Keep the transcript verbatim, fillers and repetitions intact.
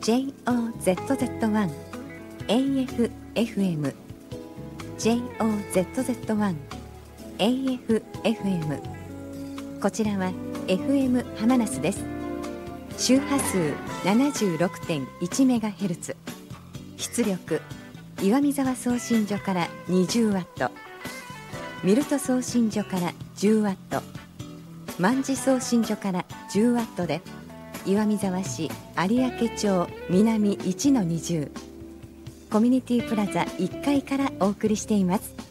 ジェイオーゼットゼットワン エーエフエフエム ジェイオーゼットゼットワン エーエフエフエム こちらは エフエム ハマナスです。周波数 ななじゅうろくてんいちメガヘルツ、 出力岩見沢送信所からにじゅうワット、ミルト送信所からじゅうワット、万事送信所からじゅうワットで、岩見沢市有明町南 いちのにじゅう コミュニティプラザいっかいからお送りしています。